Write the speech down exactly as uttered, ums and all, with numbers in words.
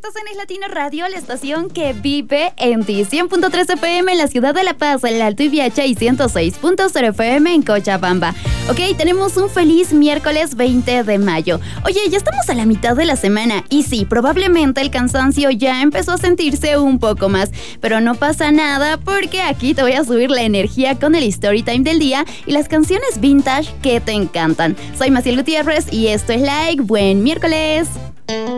estás en Es Latino Radio, la estación que vive en ti. cien punto tres F M en la ciudad de La Paz, el Alto Ibiacha, y ciento seis punto cero F M en Cochabamba. Ok, tenemos un feliz miércoles veinte de mayo. Oye, ya estamos a la mitad de la semana y sí, probablemente el cansancio ya empezó a sentirse un poco más, pero no pasa nada porque aquí te voy a subir la energía con el Storytime del día y las canciones vintage que te encantan. Soy Maciel Gutiérrez y esto es Like. Buen miércoles.